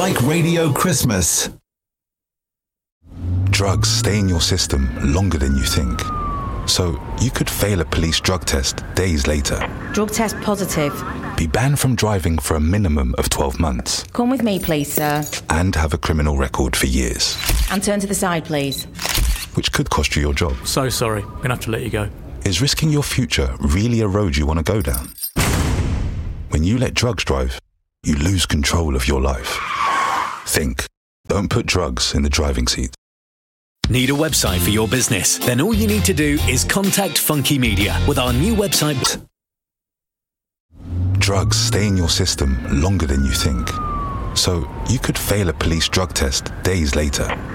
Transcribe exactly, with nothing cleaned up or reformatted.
Like Radio Christmas. Drugs stay in your system longer than you think. So you could fail a police drug test days later. Drug test positive. Be banned from driving for a minimum of twelve months. Come with me, please, sir. And have a criminal record for years. And turn to the side, please. Which could cost you your job. So sorry, I'm going to have to let you go. Is risking your future really a road you want to go down? When you let drugs drive, you lose control of your life. Think. Don't put drugs in the driving seat. Need a website for your business? Then all you need to do is contact Funky Media with our new website. Drugs stay in your system longer than you think. So you could fail a police drug test days later.